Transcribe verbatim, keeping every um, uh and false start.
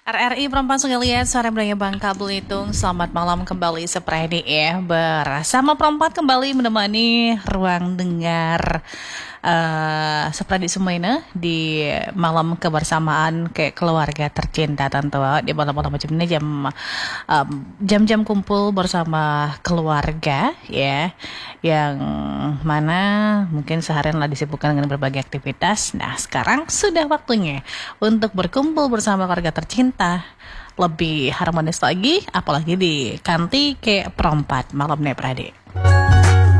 R R I Perempuan Sungai Liat, Sore Budaya Bangka Belitung. Selamat malam kembali sepredi ya. Bersama Perempat kembali menemani ruang dengar uh, sepredi semuanya di malam kebersamaan kayak keluarga tercinta tentu. Di malam-malam macam ini jam um, jam-jam kumpul bersama keluarga ya, yang mana mungkin seharian lah disibukkan dengan berbagai aktivitas. Nah sekarang sudah waktunya untuk berkumpul bersama keluarga tercinta lebih harmonis lagi, apalagi di kanti kayak perempat malam nih Prade.